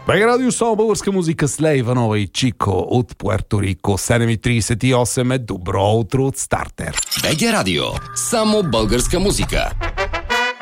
БГ Радио, само българска музика с Лея Иванова и Чико от Пуерто Рико. 7:38 е добро утро от Стартер. БГ Радио, само българска музика.